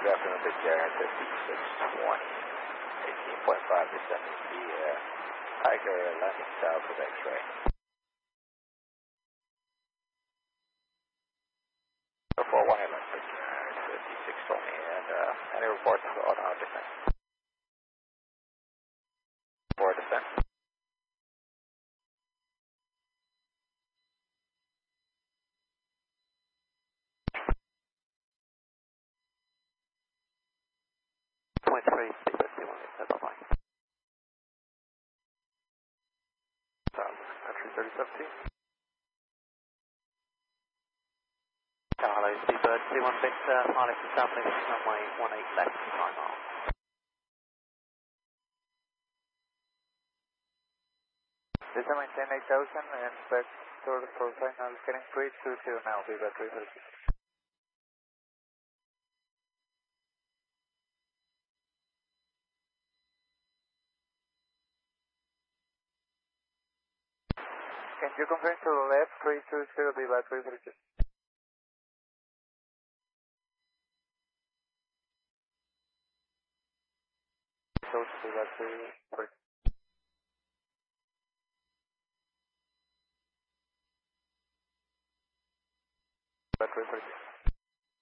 afternoon, Big Air 5620, 18.5 descending via Tiger landing south with X-ray. 418, Big Air 5620, and any reports on our descent? For descent. Point 3, 51, that's all fine. Country 3017. Hello, Seabird 21 Victor, Harley to South Lake, runway 18 left, 5 miles. This is maintain 8000 and back toward the final getting 320 now, be back 330. Can you confirm to the left 320, be back 330? So be back 330. Back 330.